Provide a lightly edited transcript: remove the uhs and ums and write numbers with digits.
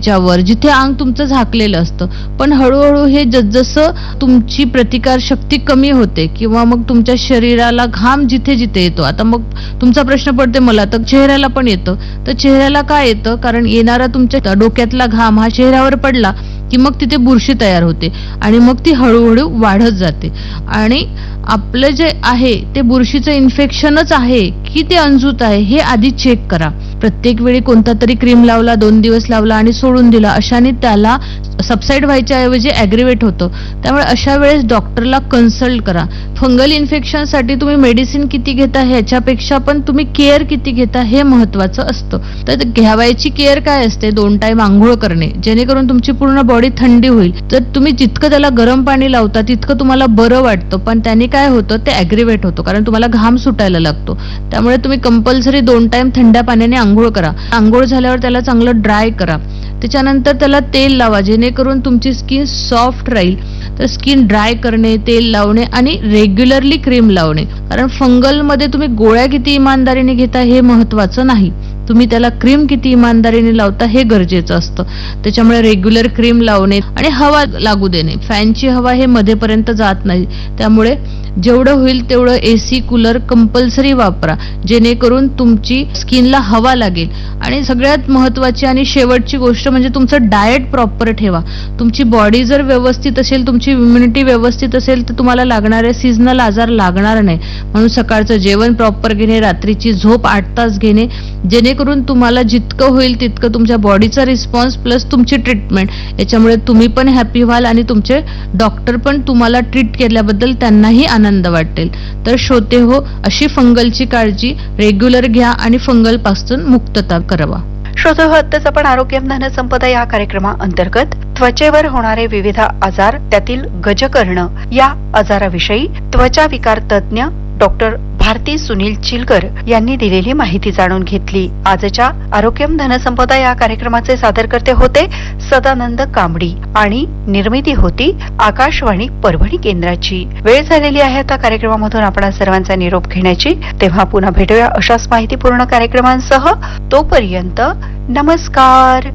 हिच्यावर, जिथे अंग तुमचं झाकलेलं असतं. पण हळूहळू हे जसजसं तुमची प्रतिकार शक्ती कमी होते किंवा मग तुमच्या शरीराला घाम जिथे जिथे येतो, आता मग तुमचा प्रश्न पडते मला, तर चेहऱ्याला पण येतं. तर चेहऱ्याला काय येतं, कारण येणारा तुमच्या डोक्यातला घाम हा चेहऱ्यावर पडला की मग तिथे बुरशी तयार होते आणि मग ती हळूहळू वाढत जाते. आणि आपलं जे आहे ते बुरशीचं इन्फेक्शनच आहे की ते अंजूत आहे हे आधी चेक करा. प्रत्येक वेळी कोणता तरी क्रीम लावला, 2 दिवस लावला आणि सोडून दिला, अशाने त्याला सबसाईड व्हायच्या ऐवजी ॲग्रिवेट होतं. त्यामुळे अशा वेळेस डॉक्टरला कन्सल्ट करा. फंगल इन्फेक्शनसाठी तुम्ही मेडिसिन किती घेता ह्याच्यापेक्षा पण तुम्ही केअर किती घेता हे महत्वाचं असतं. तर घ्यावायची केअर काय असते, 2 टाइम आंघोळ करणे, जेणेकरून तुमची पूर्ण बॉडी थंडी होईल. तर तुम्ही जितकं त्याला गरम पाणी लावता तितकं तुम्हाला बरं वाटतं, पण त्याने काय होतं, ते ॲग्रिवेट होतं, कारण तुम्हाला घाम सुटायला लागतो. त्यामुळे तुम्ही कंपल्सरी 2 टाइम थंड्या पाण्याने आंघोळ करा. आंघोळ झाल्यावर त्याला चांगलं ड्राय करा. त्याच्यानंतर त्याला तेल लावा, जेणेकरून तुमची स्किन सॉफ्ट राहील. तर स्किन ड्राय करणे, तेल लावणे आणि रेग्युलरली क्रीम लावणे. कारण फंगलमध्ये तुम्ही गोळ्या किती इमानदारीने घेता हे महत्वाचं नाही, तुम्ही त्याला क्रीम किती इमानदारीने लावता हे गरजेचं असतं. त्याच्यामुळे रेग्युलर क्रीम लावणे आणि हवा लागू देणे. फॅनची हवा हे मध्येपर्यंत जात नाही, त्यामुळे जेवढं होईल तेवढं AC कूलर कंपल्सरी वापरा, जेणेकरून तुमची स्किनला हवा लागेल. आणि सगळ्यात महत्वाची आणि शेवटची गोष्ट म्हणजे तुमचं डाएट प्रॉपर ठेवा. तुमची बॉडी जर व्यवस्थित असेल, तुमची इम्युनिटी व्यवस्थित असेल, तर तुम्हाला लागणारे सीझनल आजार लागणार नाही. म्हणून सकाळचं जेवण प्रॉपर घेणे, रात्रीची झोप 8 तास घेणे, जेणेकरून तुम्हाला जितकं होईल तितकं तुमच्या बॉडीचा रिस्पॉन्स प्लस तुमची ट्रीटमेंट, याच्यामुळे तुम्ही पण हॅपी व्हाल आणि तुमचे डॉक्टर पण तुम्हाला ट्रीट केल्याबद्दल त्यांनाही आनंद वाटेल. तर श्रोते हो, अशी फंगलची काळजी रेग्युलर घ्या आणि फंगल पासून मुक्तता करवा. श्रोते हो, आत्ताच आपण आरोग्यम धनसंपदा या कार्यक्रमाअंतर्गत त्वचेवर होणारे विविध आजार, त्यातील गजकर्ण या आजाराविषयी त्वचा विकार तज्ज्ञ डॉक्टर भारती सुनील चिलकर यांनी दिलेली माहिती जाणून घेतली. आजच्या आरोग्यम धनसंपदा या कार्यक्रमाचे सादरकर्ते होते सदानंद कांबडी आणि निर्मिती होती आकाशवाणी परभणी केंद्राची. वेळ झालेली आहे आता कार्यक्रमामधून आपण सर्वांचा निरोप घेण्याची. तेव्हा पुन्हा भेटूया अशाच माहितीपूर्ण कार्यक्रमांसह. तोपर्यंत नमस्कार.